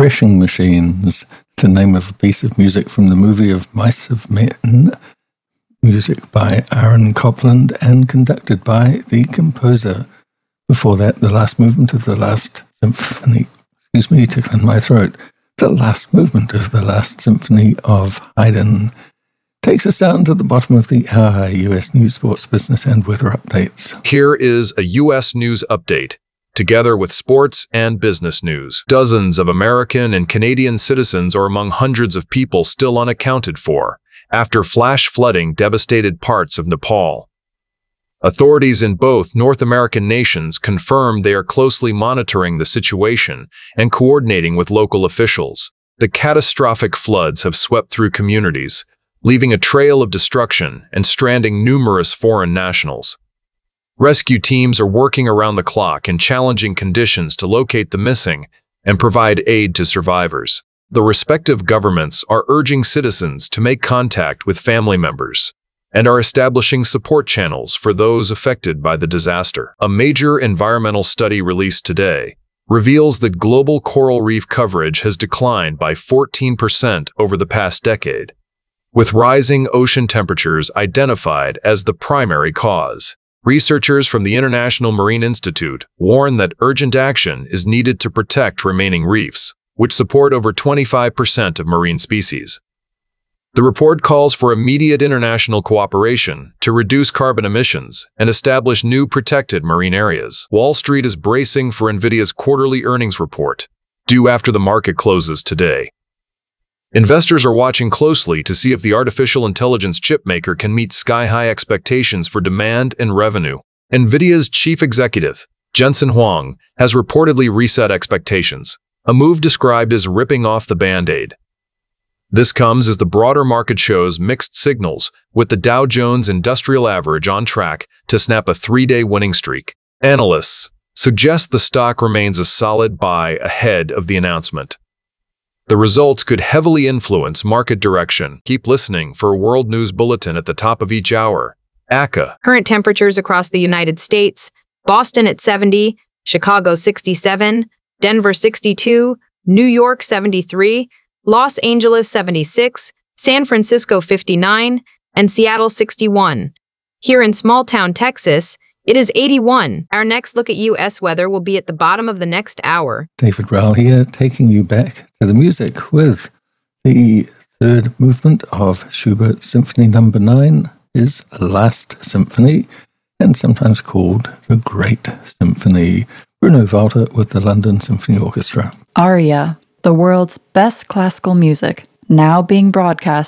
Threshing Machines, the name of a piece of music from the movie of Mice of Men, music by Aaron Copland and conducted by the composer. Before that, the last movement of the last symphony, tickling my throat, the last movement of the last symphony of Haydn takes us down to the bottom of the hour. U.S. news, sports, business, and weather updates. Here is a U.S. news update, together with sports and business news. Dozens of American and Canadian citizens are among hundreds of people still unaccounted for after flash flooding devastated parts of Nepal. Authorities in both North American nations confirmed they are closely monitoring the situation and coordinating with local officials. The catastrophic floods have swept through communities, leaving a trail of destruction and stranding numerous foreign nationals. Rescue teams are working around the clock in challenging conditions to locate the missing and provide aid to survivors. The respective governments are urging citizens to make contact with family members and are establishing support channels for those affected by the disaster. A major environmental study released today reveals that global coral reef coverage has declined by 14% over the past decade, with rising ocean temperatures identified as the primary cause. Researchers from the International Marine Institute warn that urgent action is needed to protect remaining reefs, which support over 25% of marine species. The report calls for immediate international cooperation to reduce carbon emissions and establish new protected marine areas. Wall Street is bracing for NVIDIA's quarterly earnings report, due after the market closes today. Investors are watching closely to see if the artificial intelligence chipmaker can meet sky-high expectations for demand and revenue. NVIDIA's chief executive, Jensen Huang, has reportedly reset expectations, a move described as ripping off the Band-Aid. This comes as the broader market shows mixed signals, with the Dow Jones Industrial Average on track to snap a 3-day winning streak. Analysts suggest the stock remains a solid buy ahead of the announcement. The results could heavily influence market direction. Keep listening for a World News Bulletin at the top of each hour. ACA. Current temperatures across the United States: Boston at 70, Chicago 67, Denver 62, New York 73, Los Angeles 76, San Francisco 59, and Seattle 61. Here in small-town Texas, it is 81. Our next look at U.S. weather will be at the bottom of the next hour. David Rowell here, taking you back to the music with the third movement of Schubert's Symphony No. 9, his last symphony, and sometimes called the Great Symphony. Bruno Walter with the London Symphony Orchestra. Aria, the world's best classical music, now being broadcast